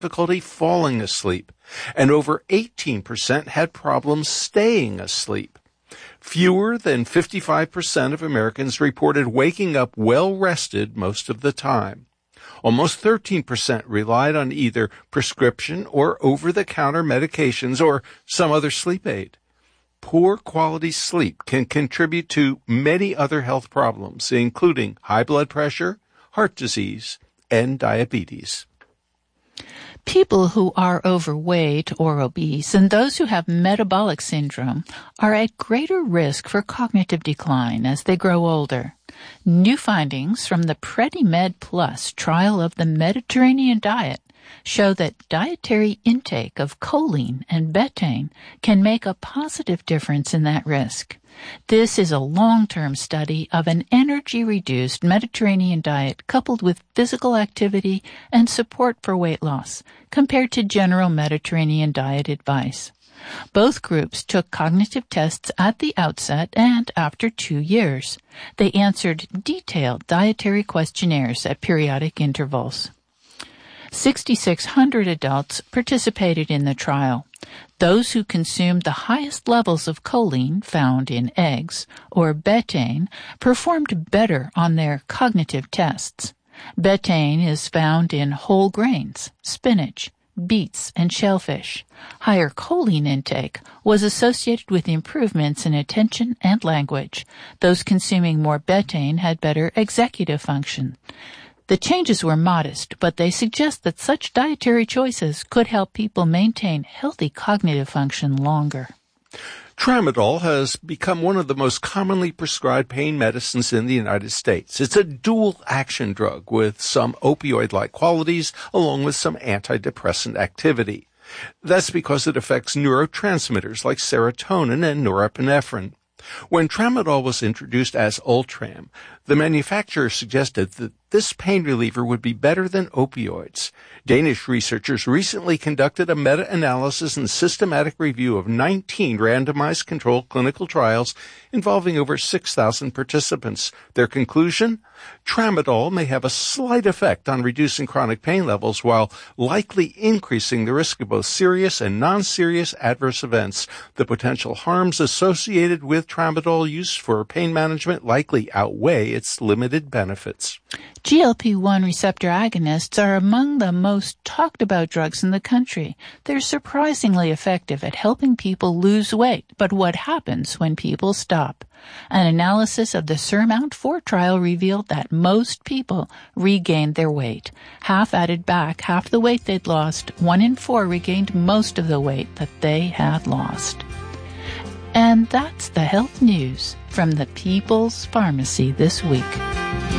difficulty falling asleep, and over 18% had problems staying asleep. Fewer than 55% of Americans reported waking up well-rested most of the time. Almost 13% relied on either prescription or over-the-counter medications or some other sleep aid. Poor quality sleep can contribute to many other health problems, including high blood pressure, heart disease, and diabetes. People who are overweight or obese and those who have metabolic syndrome are at greater risk for cognitive decline as they grow older. New findings from the PREDIMED Plus trial of the Mediterranean diet show that dietary intake of choline and betaine can make a positive difference in that risk. This is a long-term study of an energy-reduced Mediterranean diet coupled with physical activity and support for weight loss, compared to general Mediterranean diet advice. Both groups took cognitive tests at the outset and after 2 years. They answered detailed dietary questionnaires at periodic intervals. 6,600 adults participated in the trial. Those who consumed the highest levels of choline found in eggs or betaine performed better on their cognitive tests. Betaine is found in whole grains, spinach, beets, and shellfish. Higher choline intake was associated with improvements in attention and language. Those consuming more betaine had better executive function. The changes were modest, but they suggest that such dietary choices could help people maintain healthy cognitive function longer. Tramadol has become one of the most commonly prescribed pain medicines in the United States. It's a dual-action drug with some opioid-like qualities along with some antidepressant activity. That's because it affects neurotransmitters like serotonin and norepinephrine. When Tramadol was introduced as Ultram, the manufacturer suggested that this pain reliever would be better than opioids. Danish researchers recently conducted a meta-analysis and systematic review of 19 randomized controlled clinical trials involving over 6,000 participants. Their conclusion? Tramadol may have a slight effect on reducing chronic pain levels while likely increasing the risk of both serious and non-serious adverse events. The potential harms associated with Tramadol use for pain management likely outweigh its limited benefits. GLP-1 receptor agonists are among the most talked about drugs in the country. They're surprisingly effective at helping people lose weight, but what happens when people stop? An analysis of the SURMOUNT-4 trial revealed that most people regained their weight. Half added back half the weight they'd lost. 1 in 4 regained most of the weight that they had lost. And that's the health news from the People's Pharmacy this week.